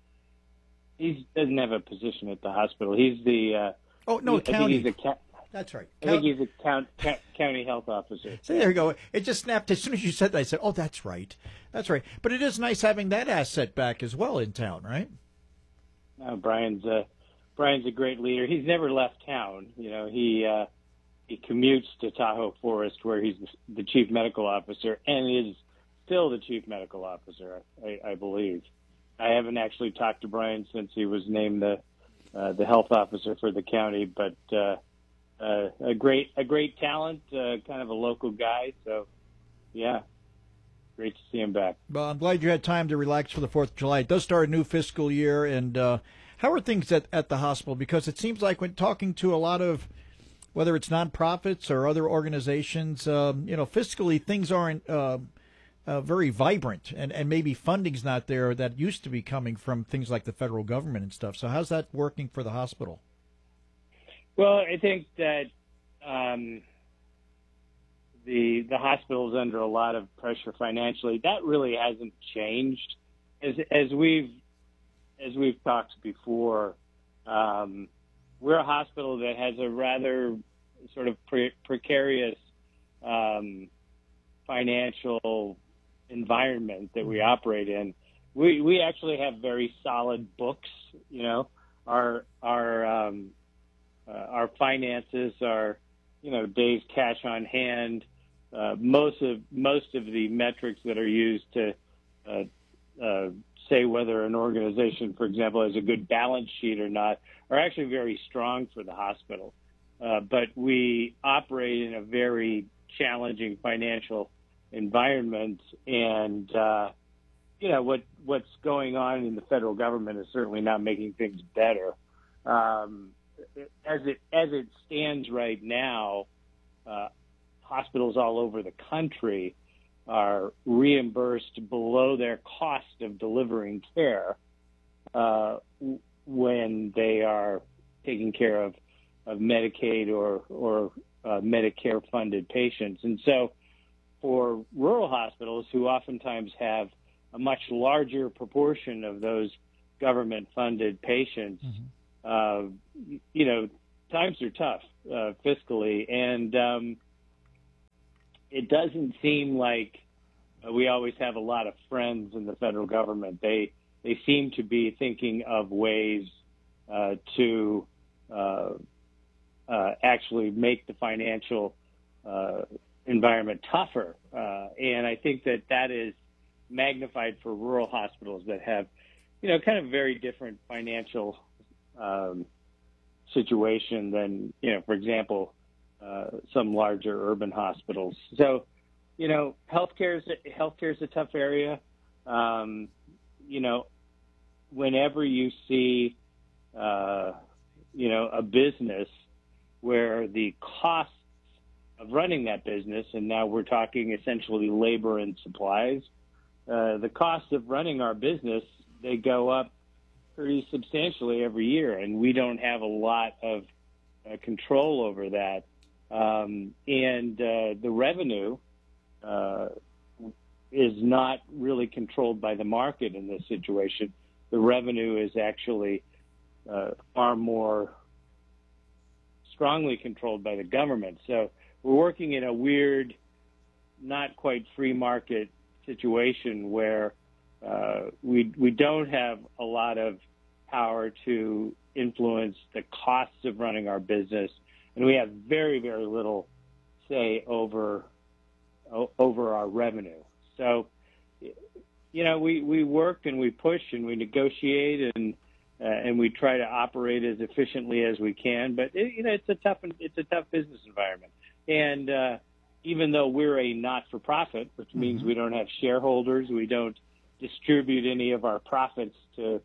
He doesn't have a position at the hospital. He's the county. That's right. I think he's a county health officer. So there you go. It just snapped as soon as you said that. I said, "Oh, that's right, that's right." But it is nice having that asset back as well in town, right? No, Brian's a great leader. He's never left town. He commutes to Tahoe Forest, where he's the chief medical officer, and is still the chief medical officer, I believe. I haven't actually talked to Brian since he was named the health officer for the county, but a great talent, kind of a local guy. So, yeah, great to see him back. Well, I'm glad you had time to relax for the 4th of July. It does start a new fiscal year, and how are things at the hospital? Because it seems like when talking to a lot of, whether it's nonprofits or other organizations, fiscally things aren't very vibrant, and maybe funding's not there that used to be coming from things like the federal government and stuff. So how's that working for the hospital? Well, I think that the hospital's under a lot of pressure financially. That really hasn't changed. As we've talked before, we're a hospital that has a rather sort of precarious financial environment that we operate in. We actually have very solid books. Our finances are, days cash on hand. Most of the metrics that are used to say whether an organization, for example, has a good balance sheet or not, are actually very strong for the hospital. But we operate in a very challenging financial environment, and what's going on in the federal government is certainly not making things better. As it stands right now, hospitals all over the country are reimbursed below their cost of delivering care when they are taking care of Medicaid or Medicare-funded patients. And so for rural hospitals who oftentimes have a much larger proportion of those government-funded patients, times are tough fiscally. And it doesn't seem like we always have a lot of friends in the federal government. They seem to be thinking of ways to actually make the financial environment tougher. And I think that is magnified for rural hospitals that have, kind of very different financial situation than, for example, some larger urban hospitals. So, healthcare is a tough area. Whenever you see, a business where the costs of running that business, and now we're talking essentially labor and supplies, the cost of running our business, they go up pretty substantially every year, and we don't have a lot of control over that. And the revenue is not really controlled by the market in this situation. The revenue is actually far more strongly controlled by the government. So we're working in a weird, not quite free market situation where we don't have a lot of power to influence the costs of running our business, and we have very, very little say over our revenue. So, we work and we push and we negotiate and we try to operate as efficiently as we can. But it's a tough business environment. And even though we're a not-for-profit, which means we don't have shareholders, we don't distribute any of our profits to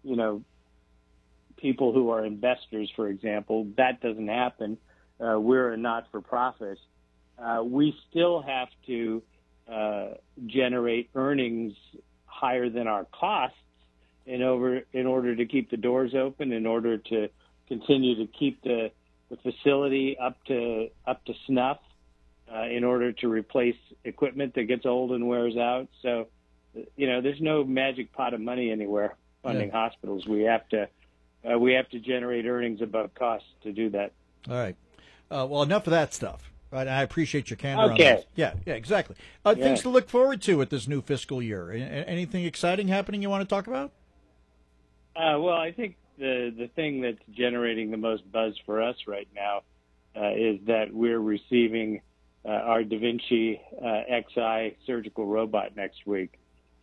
people who are investors, for example. That doesn't happen. We're a not-for-profit. We still have to generate earnings higher than our costs in order to keep the doors open, in order to continue to keep the facility up to snuff, in order to replace equipment that gets old and wears out. So, there's no magic pot of money anywhere funding hospitals. We have to generate earnings above costs to do that. All right. Well, enough of that stuff. Right, I appreciate your candor on Okay. this. Yeah, exactly. Things to look forward to with this new fiscal year. Anything exciting happening you want to talk about? Well, I think the thing that's generating the most buzz for us right now is that we're receiving our Da Vinci Xi surgical robot next week.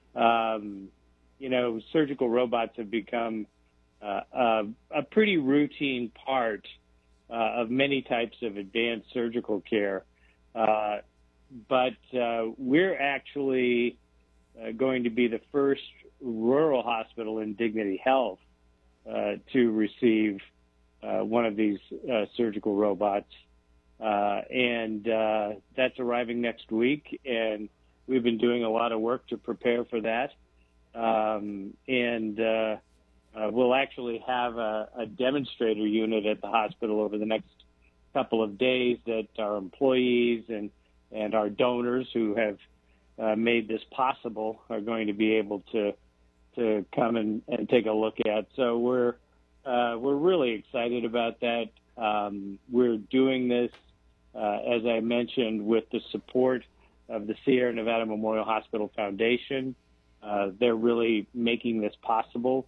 Surgical robots have become a pretty routine part of many types of advanced surgical care. But we're actually going to be the first rural hospital in Dignity Health to receive one of these surgical robots. And that's arriving next week, and we've been doing a lot of work to prepare for that. We'll actually have a demonstrator unit at the hospital over the next couple of days that our employees and our donors who have made this possible are going to be able to come and take a look at. So we're really excited about that. We're doing this, as I mentioned, with the support of the Sierra Nevada Memorial Hospital Foundation. They're really making this possible.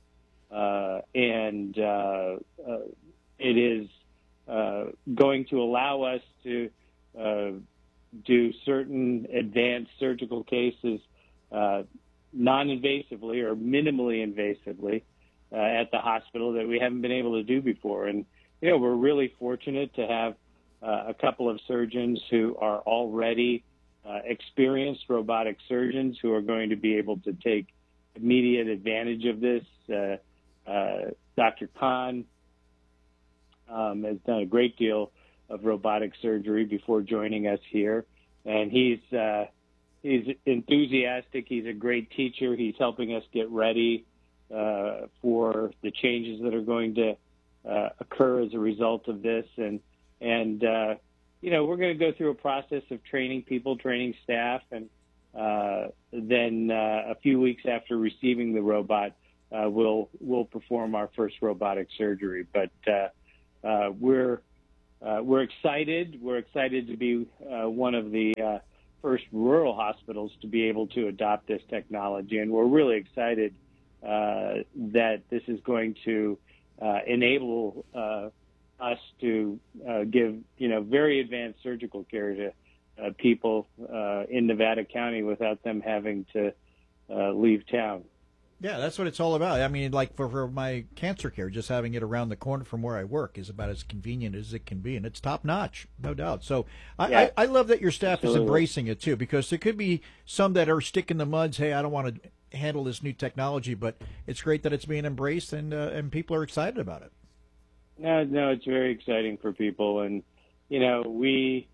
It is going to allow us to do certain advanced surgical cases non-invasively or minimally invasively at the hospital that we haven't been able to do before. And, we're really fortunate to have a couple of surgeons who are already experienced robotic surgeons who are going to be able to take immediate advantage of this. Dr. Khan has done a great deal of robotic surgery before joining us here, and he's enthusiastic. He's a great teacher. He's helping us get ready for the changes that are going to occur as a result of this, and we're going to go through a process of training people, training staff, and then a few weeks after receiving the robot, we'll perform our first robotic surgery. But we're excited. We're excited to be one of the first rural hospitals to be able to adopt this technology, and we're really excited that this is going to enable us to give very advanced surgical care to people in Nevada County without them having to leave town. Yeah, that's what it's all about. I mean, like for my cancer care, just having it around the corner from where I work is about as convenient as it can be, and it's top notch, no doubt. So I love that your staff is embracing it too, because there could be some that are sticking the muds. Hey, I don't want to handle this new technology, but it's great that it's being embraced and people are excited about it. No, it's very exciting for people, and we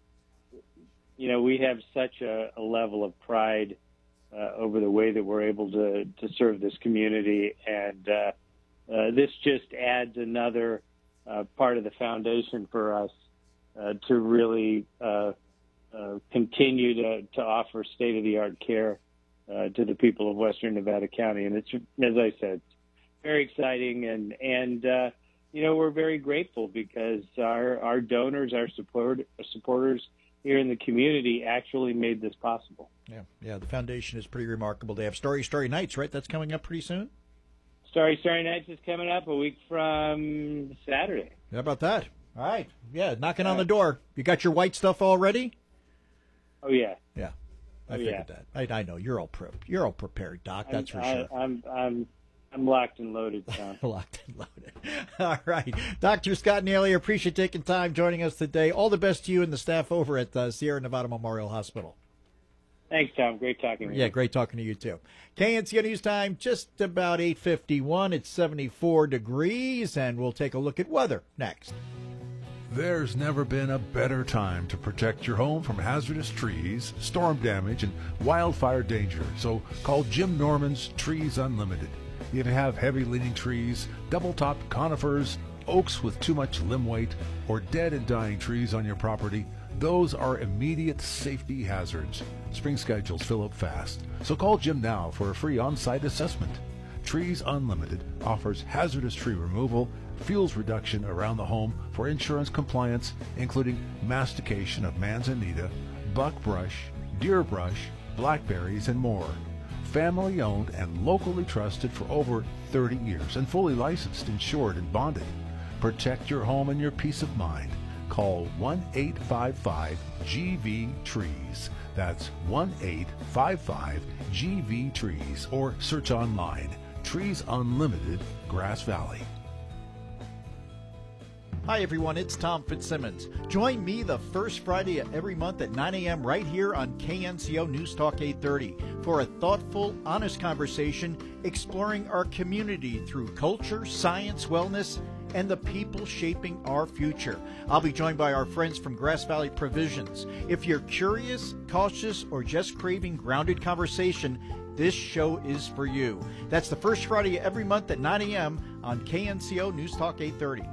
have such a level of pride over the way that we're able to serve this community, and this just adds another part of the foundation for us to really continue to offer state-of-the-art care to the people of Western Nevada County. And it's, as I said, it's very exciting, and we're very grateful because our donors, our supporters here in the community actually made this possible. Yeah, the foundation is pretty remarkable. They have Starry Nights, right? That's coming up pretty soon? Starry Nights is coming up a week from Saturday. How about that? All right. Yeah, knocking on the door. You got your white stuff all ready? Oh, yeah. Yeah. I figured that. I know. You're all prepared, Doc. That's for sure. I'm locked and loaded, Tom. Locked and loaded. All right. Dr. Scott Neely, appreciate taking time joining us today. All the best to you and the staff over at Sierra Nevada Memorial Hospital. Thanks, Tom. Great talking to you. Yeah, great talking to you, too. KNCO News Time, just about 8:51. It's 74 degrees, and we'll take a look at weather next. There's never been a better time to protect your home from hazardous trees, storm damage, and wildfire danger. So call Jim Norman's Trees Unlimited. If you have heavy-leaning trees, double-topped conifers, oaks with too much limb weight, or dead and dying trees on your property, those are immediate safety hazards. Spring schedules fill up fast, so call Jim now for a free on-site assessment. Trees Unlimited offers hazardous tree removal, fuels reduction around the home for insurance compliance, including mastication of manzanita, buckbrush, deerbrush, blackberries, and more. Family owned and locally trusted for over 30 years and fully licensed, insured, and bonded. Protect your home and your peace of mind. Call 1-855-GV-TREES. That's 1-855-GV-TREES, or search online. Trees Unlimited, Grass Valley. Hi, everyone. It's Tom Fitzsimmons. Join me the first Friday of every month at 9 a.m. right here on KNCO News Talk 830 for a thoughtful, honest conversation exploring our community through culture, science, wellness, and the people shaping our future. I'll be joined by our friends from Grass Valley Provisions. If you're curious, cautious, or just craving grounded conversation, this show is for you. That's the first Friday of every month at 9 a.m. on KNCO News Talk 830.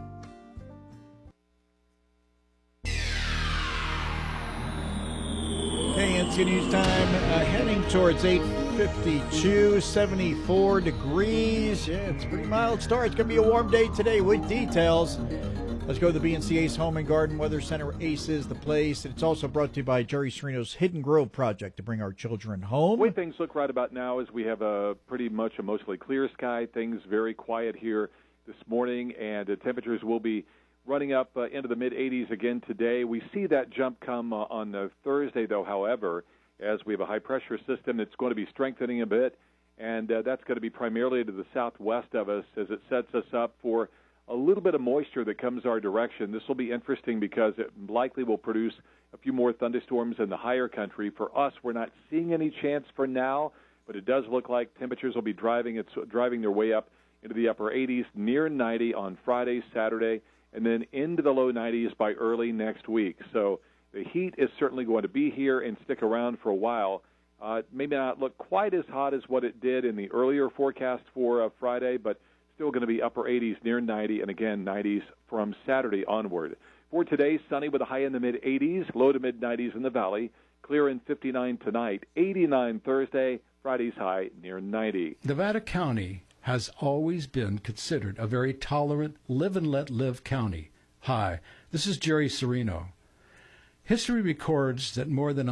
KNCO News Time, heading towards 8:52, 74 degrees. Yeah, it's a pretty mild start. It's going to be a warm day today with details. Let's go to the BNC Ace Home and Garden Weather Center. Ace is the place. It's also brought to you by Jerry Serino's Hidden Grove Project to bring our children home. The way things look right about now is we have a pretty much a mostly clear sky. Things very quiet here this morning, and the temperatures will be running up into the mid-80s again today. We see that jump come on Thursday, though, however, as we have a high-pressure system that's going to be strengthening a bit, and that's going to be primarily to the southwest of us as it sets us up for a little bit of moisture that comes our direction. This will be interesting because it likely will produce a few more thunderstorms in the higher country. For us, we're not seeing any chance for now, but it does look like temperatures will be driving their way up into the upper 80s, near 90 on Friday, Saturday, and then into the low 90s by early next week. So the heat is certainly going to be here and stick around for a while. It may not look quite as hot as what it did in the earlier forecast for Friday, but still going to be upper 80s, near 90, and again 90s from Saturday onward. For today, sunny with a high in the mid-80s, low to mid-90s in the valley. Clear and 59 tonight, 89 Thursday, Friday's high near 90. Nevada County has always been considered a very tolerant, live and let live county. Hi, this is Jerry Serino. History records that more than